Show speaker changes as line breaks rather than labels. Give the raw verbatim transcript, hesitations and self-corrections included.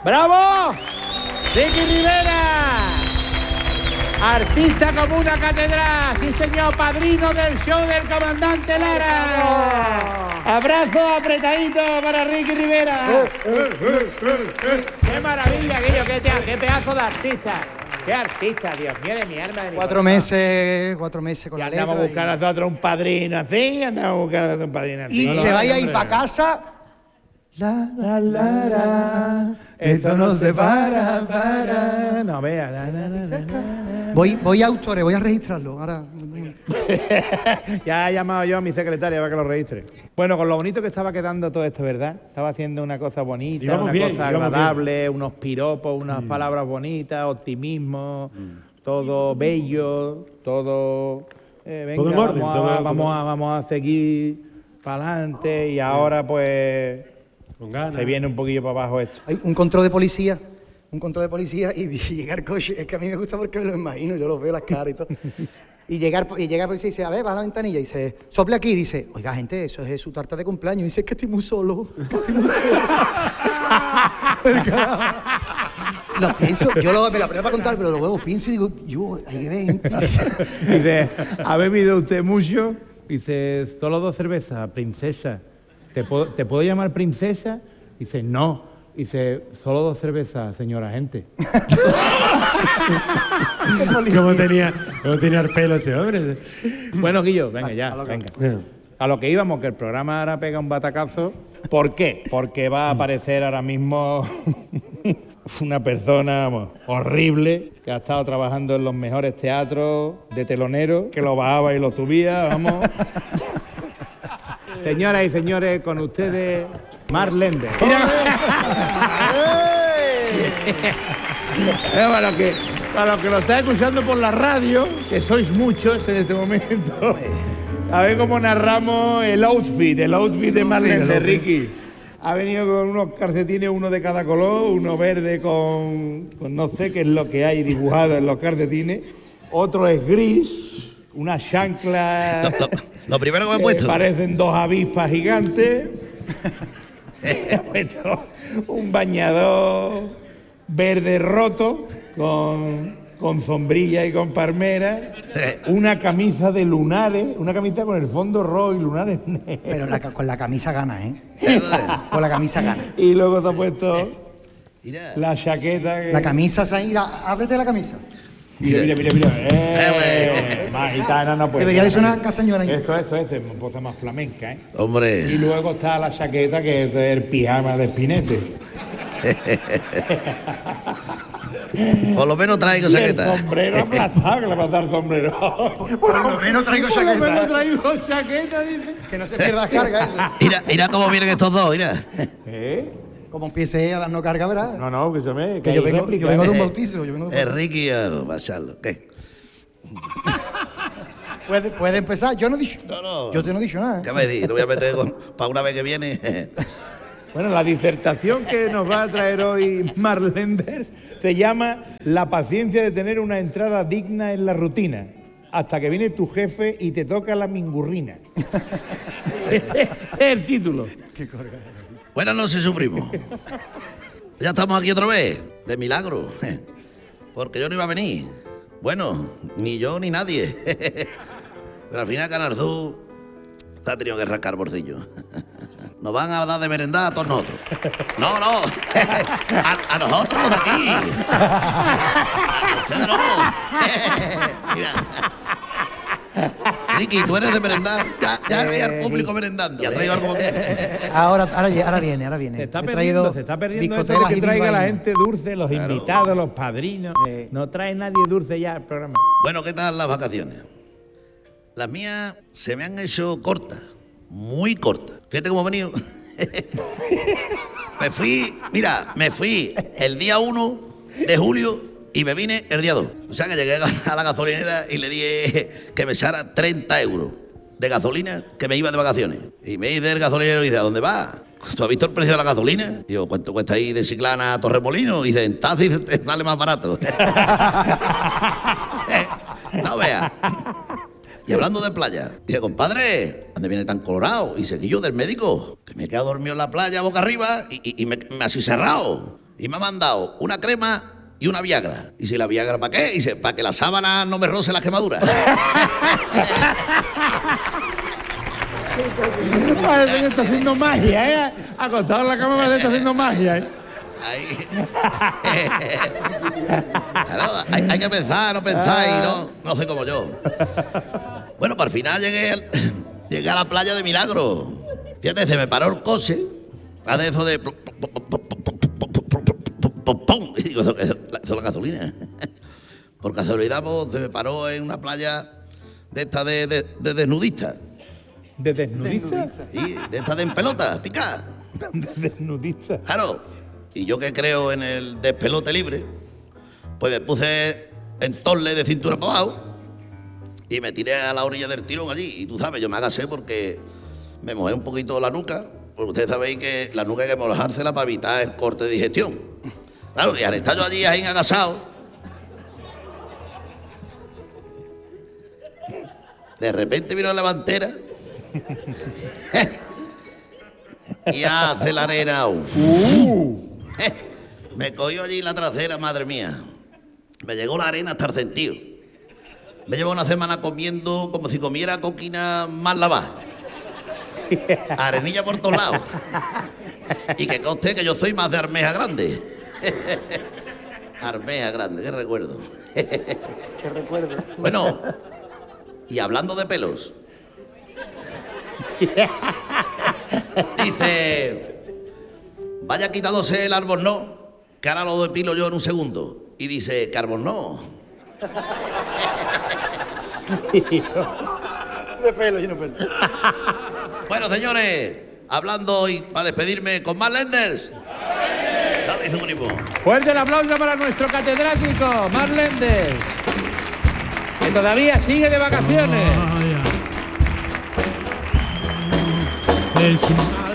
¡Bravo! ¡Ricky Rivera! Artista como una catedral, sí señor, padrino del show del comandante Lara. Abrazo apretadito para Ricky Rivera. Eh, eh, eh, eh. ¡Qué maravilla, Guillo! ¡Qué, qué pedazo de artista! ¡Qué artista, Dios mío de mi alma! De mi
cuatro corazón. meses, cuatro meses con
y
la letra.
Andamos a buscar a nosotros un padrino así, andamos a buscar a nosotros un padrino así.
Y
no
se vaya a ir para casa.
La, la, la, la, esto no se para, para. No, vea. La, la, la, la, la.
Voy, voy a autores, voy a registrarlo. Ahora.
Ya he llamado yo a mi secretaria para que lo registre. Bueno, con lo bonito que estaba quedando todo esto, ¿verdad? Estaba haciendo una cosa bonita, íbamos una bien, cosa agradable, bien. Unos piropos, unas mm. palabras bonitas, optimismo, mm. todo bello, todo... Eh, venga, todo orden, vamos, a, todo, vamos, todo. A, vamos a seguir para adelante y ahora pues... Se viene un poquillo para abajo esto.
Hay un control de policía, un control de policía y llega el coche. Es que a mí me gusta porque me lo imagino, yo lo veo las caras y todo. Y llega, y llega el policía y dice, a ver, va a la ventanilla y dice, sople aquí y dice, oiga, gente, eso es su tarta de cumpleaños. Y dice, es que estoy muy solo, que estoy muy solo. Lo pienso, yo lo, me la prendo para contar, pero luego pienso y digo, yo, hay que ver, gente.
Dice, ¿ha bebido usted mucho? Dice, solo dos cervezas, princesa. ¿Te puedo, ¿Te puedo llamar princesa? Dice, no. Dice, solo dos cervezas, señora gente.
¿Cómo tenía, ¿Cómo tenía el pelo ese hombre?
Bueno, Guillo, venga ya, a venga. A lo que íbamos, que el programa ahora pega un batacazo. ¿Por qué? Porque va a aparecer ahora mismo una persona vamos, horrible que ha estado trabajando en los mejores teatros de telonero, que lo bajaba y lo subía, vamos... Señoras y señores, con ustedes, Mark Lender. para, los que, para los que lo estáis escuchando por la radio, que sois muchos en este momento, a ver cómo narramos el outfit, el outfit de Mark Lender, Ricky. Ha venido con unos calcetines, uno de cada color, uno verde con, con no sé qué es lo que hay dibujado en los calcetines, otro es gris, una chancla...
Lo, lo, lo primero que me he puesto...
Parecen dos avispas gigantes. He puesto un bañador verde roto con, con sombrilla y con palmera. Una camisa de lunares, una camisa con el fondo rojo y lunares negros.
Pero la, con la camisa gana, ¿eh? Con la camisa gana.
Y luego se ha puesto la chaqueta... Que...
La camisa, Zaira, ábrete la camisa.
Mira, mira, mira, mira. Eh, más gitana no puede.
Debería de ser una castañuela.
Eso, eso, eso, es un poco más flamenca, ¿eh?
Hombre.
Y luego está la chaqueta que es el pijama de Spinete.
Por lo menos traigo chaqueta.
El sombrero aplastado, que le va a dar sombrero.
Por lo menos traigo chaqueta.
Por lo menos traigo chaqueta, dice.
Que no se pierda carga eso.
Mira, mira cómo vienen estos dos, mira.
¿Eh?
Como empiece a darnos carga, ¿verdad?
No, no, que se me...
Que, que yo, vengo, yo vengo de un bautizo. Yo vengo de un
bautizo. Ricky, va a echarlo. ¿Qué?
¿Puede, puede empezar. Yo no he dicho...
No, no.
Yo te no he dicho nada.
¿Qué me di? No voy a meter con... Para una vez que viene...
Bueno, la disertación que nos va a traer hoy Mark Lender se llama La paciencia de tener una entrada digna en la rutina, hasta que viene tu jefe y te toca la mingurrina. Ese es el título.
Qué corga.
Buenas noches, su primo. Ya estamos aquí otra vez, de milagro, porque yo no iba a venir. Bueno, ni yo ni nadie. Pero al final Canal Sur te ha tenido que rascar bolsillo. Nos van a dar de merendar a todos nosotros. No, no, a, a nosotros los de aquí. A ustedes no. Mira. Ricky, tú eres de merendar. Ya, ya veía al público merendando. ¿Ya traigo algo que...
Ahora, ahora, ahora viene, ahora viene.
Se está perdiendo, se está perdiendo eso de que traiga la gente dulce, los claro. invitados, los padrinos. Eh. No trae nadie dulce ya al programa.
Bueno, ¿qué tal las vacaciones? Las mías se me han hecho cortas, muy cortas. Fíjate cómo he venido. Me fui, mira, me fui el día uno de julio y me vine el día dos. O sea que llegué a la gasolinera y le dije que me echara treinta euros de gasolina que me iba de vacaciones. Y me dice el gasolinero y dice, ¿a dónde va? ¿Tú has visto el precio de la gasolina? Digo, ¿cuánto cuesta ahí de Chiclana a Torremolinos? Y dice, en taxi te sale más barato. No veas. Y hablando de playa, dije, compadre, ¿dónde viene tan colorado? Y dice, que yo del médico, que me he quedado dormido en la playa boca arriba y, y, y me, me así cerrado. Y me ha mandado una crema y una Viagra. Y si la Viagra, ¿para qué? Y dice, para que la sábana no me roce las quemaduras.
Parece que está haciendo magia, ¿eh? Acostado en la cama parece que está haciendo magia, ¿eh?
Ahí. Claro, hay, hay que pensar, no pensar y no, no sé como yo. Bueno, para el final llegué, al, llegué a la playa de Milagro. Fíjate, se me paró el coche. Hace eso de... Y digo, eso, eso, eso es la gasolina. Por casualidad, pues, se me paró en una playa de esta de, de, de desnudistas.
¿De desnudista?
Y de esta de en pelota, pica.
De desnudista.
Claro. Y yo que creo en el despelote libre, pues me puse en torle de cintura para abajo y me tiré a la orilla del tirón allí. Y tú sabes, yo me agacé porque me mojé un poquito la nuca, porque ustedes sabéis que la nuca hay que mojársela para evitar el corte de digestión. Claro, y al estar yo allí ahí agasado, de repente vino la levantera y hace la arena. Uh. Me cogió allí la trasera, madre mía. Me llegó la arena hasta el sentido. Me llevo una semana comiendo como si comiera coquina mal lavada. Arenilla por todos lados. Y que conste que yo soy más de Armeja Grande. Armeja Grande, qué recuerdo.
Qué recuerdo.
Bueno, y hablando de pelos. Dice... Vaya quitándose el albornoz, que ahora lo depilo yo en un segundo. Y dice, ¿qué albornoz?
De pelo, yo no pelo.
Bueno, señores, hablando hoy para despedirme con Mark Lenders. Dale, su primo.
Fuerte el aplauso para nuestro catedrático, Mark Lenders, que todavía sigue de vacaciones.
Es un